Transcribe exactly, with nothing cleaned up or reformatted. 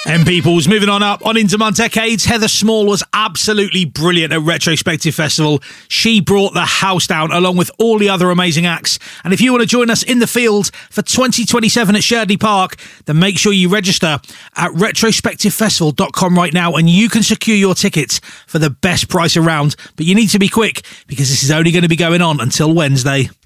And peoples, moving on up, on into my decades, Heather Small was absolutely brilliant at Retrospective Festival. She brought the house down along with all the other amazing acts. And if you want to join us in the field for twenty twenty-seven at Sherdley Park, then make sure you register at retrospective festival dot com right now and you can secure your tickets for the best price around. But you need to be quick because this is only going to be going on until Wednesday.